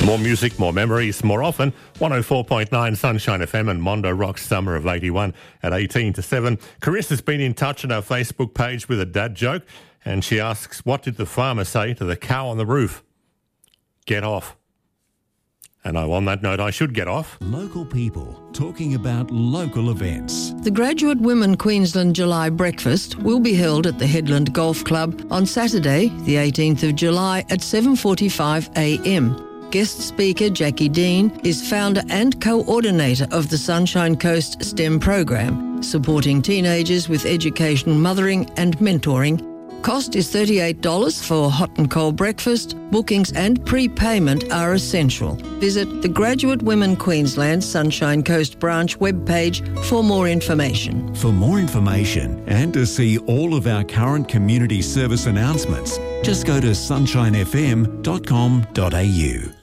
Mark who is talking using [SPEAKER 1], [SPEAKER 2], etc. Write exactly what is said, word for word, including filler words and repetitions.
[SPEAKER 1] More music, more memories, more often. one oh four point nine Sunshine F M and Mondo Rock's Summer of eighty-one at eighteen to seven. Carissa's been in touch on our Facebook page with a dad joke, and she asks, what did the farmer say to the cow on the roof? Get off. And on that note, I should get off.
[SPEAKER 2] Local people talking about local events.
[SPEAKER 3] The Graduate Women Queensland July Breakfast will be held at the Headland Golf Club on Saturday, the eighteenth of July at seven forty-five a m. Guest speaker Jackie Dean is founder and coordinator of the Sunshine Coast STEM program, supporting teenagers with educational mothering and mentoring. Cost is thirty-eight dollars for hot and cold breakfast. Bookings and prepayment are essential. Visit the Graduate Women Queensland Sunshine Coast branch webpage for more information.
[SPEAKER 2] For more information and to see all of our current community service announcements, just go to sunshine f m dot com dot a u.